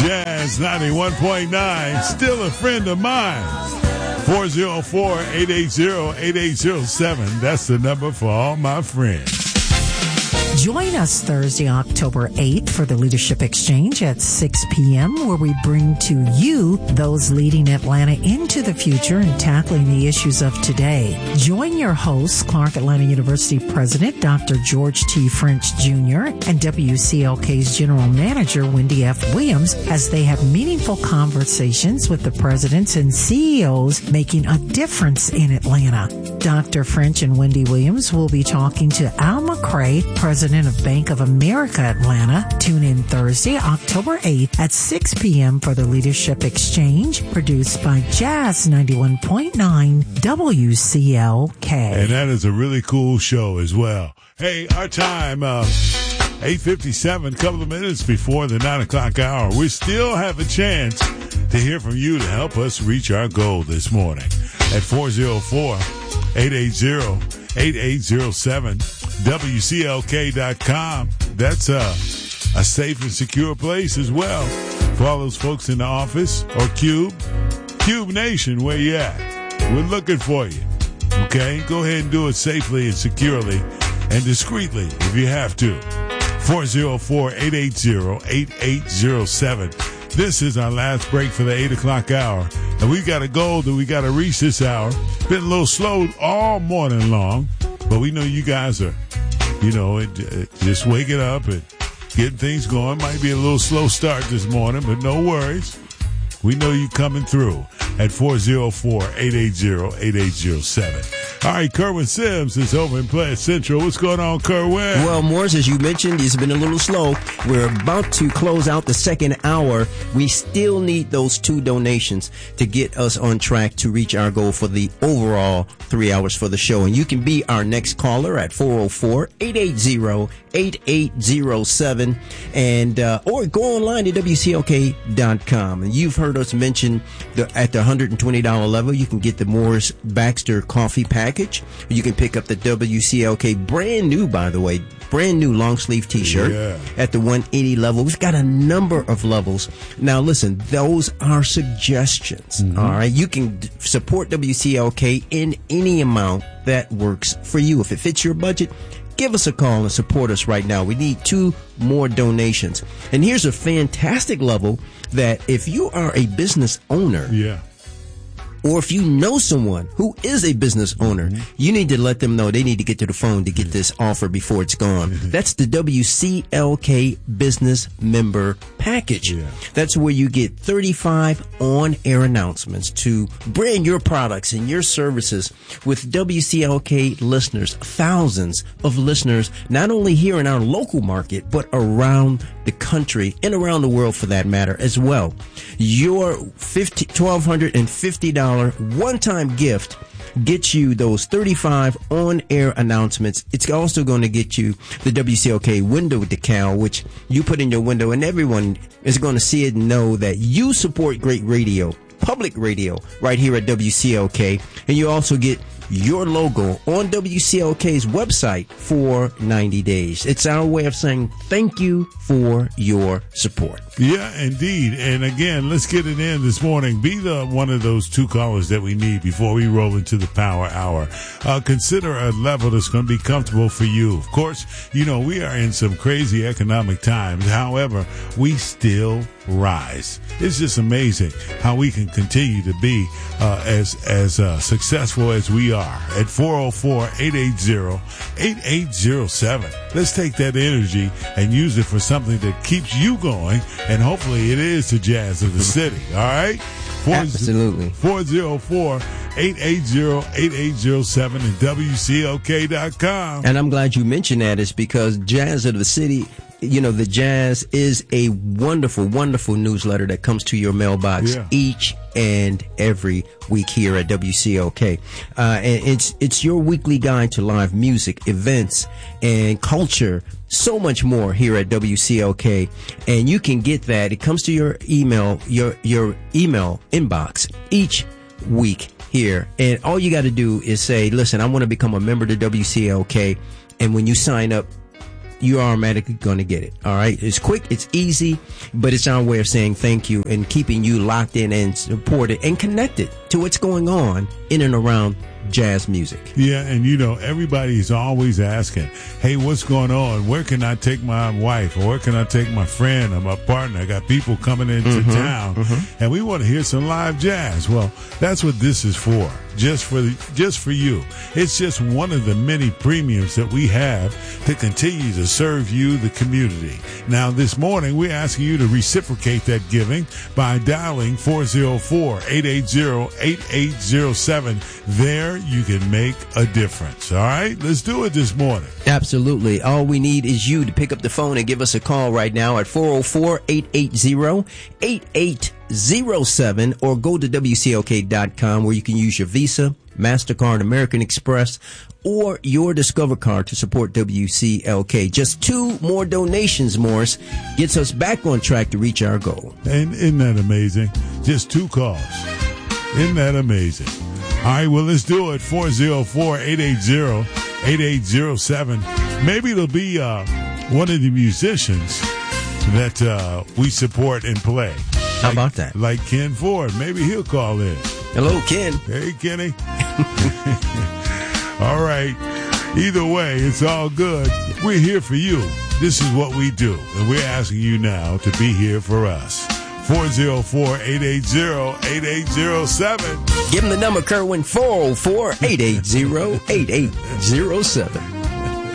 Jazz 91.9, still a friend of mine. 404-880-8807. That's the number for all my friends. Join us Thursday, October 8th for the Leadership Exchange at 6 p.m. where we bring to you those leading Atlanta into the future and tackling the issues of today. Join your hosts, Clark Atlanta University President Dr. George T. French Jr. and WCLK's General Manager Wendy F. Williams as they have meaningful conversations with the presidents and CEOs making a difference in Atlanta. Dr. French and Wendy Williams will be talking to Al McCray, President of Bank of America Atlanta. Tune in Thursday, October 8th at 6 p.m. for the Leadership Exchange, produced by Jazz 91.9 WCLK. And that is a really cool show as well. Hey, our time, 8:57, couple of minutes before the 9 o'clock hour. We still have a chance to hear from you to help us reach our goal this morning at 404-880-8807. WCLK.com. That's a safe and secure place as well for all those folks in the office or Cube Nation, where you at? We're looking for you. Okay? Go ahead and do it safely and securely and discreetly if you have to. 404-880-8807. This is our last break for the 8 o'clock hour. And we got a goal that we got to reach this hour. Been a little slow all morning long, but we know you guys are, just waking up and getting things going. Might be a little slow start this morning, but no worries. We know you coming through at 404-880-8807. All right, Kerwin Sims is over in Plant Central. What's going on, Kerwin? Well, Morris, as you mentioned, it's been a little slow. We're about to close out the second hour. We still need those 2 donations to get us on track to reach our goal for the overall 3 hours for the show. And you can be our next caller at 404-880-8807 and or go online to WCLK.com. And you've heard us mention at the $120 level, you can get the Morris Baxter coffee package. You can pick up the WCLK brand new long sleeve t-shirt at the 180 level. We've got a number of levels. Now listen, those are suggestions. Mm-hmm. All right. You can support WCLK in any amount that works for you. If it fits your budget, give us a call and support us right now. We need 2 more donations. And here's a fantastic level that if you are a business owner, or if you know someone who is a business owner, you need to let them know they need to get to the phone to get this offer before it's gone. That's the WCLK Business Member Package. That's where you get 35 on-air announcements to brand your products and your services with WCLK listeners, thousands of listeners, not only here in our local market, but around the country and around the world for that matter as well. Your $1,250 one-time gift gets you those 35 on-air announcements. It's also going to get you the WCLK window decal, which you put in your window, and everyone is going to see it and know that you support great radio, public radio, right here at WCLK. And you also get your logo on WCLK's website for 90 days. It's our way of saying thank you for your support. Yeah, indeed. And again, let's get it in this morning. Be one of those 2 callers that we need before we roll into the power hour. Consider a level that's going to be comfortable for you. Of course, we are in some crazy economic times. However, we still rise. It's just amazing how we can continue to be as successful as we are at 404-880-8807. Let's take that energy and use it for something that keeps you going, and hopefully it is the jazz of the city. All right? Absolutely. 404-880-8807 and WCLK.com. And I'm glad you mentioned that. It's because Jazz of the City, the Jazz is a wonderful, wonderful newsletter that comes to your mailbox each and every week here at WCLK. And it's your weekly guide to live music, events, and culture. So much more here at WCLK, and you can get that. It comes to your email, your email inbox each week here, and all you got to do is say, listen, I want to become a member to WCLK, and when you sign up, you're automatically going to get it. All right. It's quick. It's easy, but it's our way of saying thank you and keeping you locked in and supported and connected to what's going on in and around jazz music. Yeah, and everybody's always asking, hey, what's going on? Where can I take my wife? Or where can I take my friend or my partner? I got people coming into town, and we want to hear some live jazz. Well, that's what this is for. Just for you. It's just one of the many premiums that we have to continue to serve you, the community. Now, this morning, we're asking you to reciprocate that giving by dialing 404-880-8807. There, you can make a difference. All right? Let's do it this morning. Absolutely. All we need is you to pick up the phone and give us a call right now at 404-880-8807 or go to WCLK.com where you can use your Visa, MasterCard, American Express, or your Discover card to support WCLK. Just 2 more donations, Morris, gets us back on track to reach our goal. And isn't that amazing? Just 2 calls. Isn't that amazing? All right, well, let's do it. 404-880-8807. Maybe it'll be one of the musicians that we support and play. How about that? Like Ken Ford. Maybe he'll call in. Hello, Ken. Hey, Kenny. All right. Either way, it's all good. We're here for you. This is what we do. And we're asking you now to be here for us. 404-880-8807. Give him the number, Kerwin. 404-880-8807.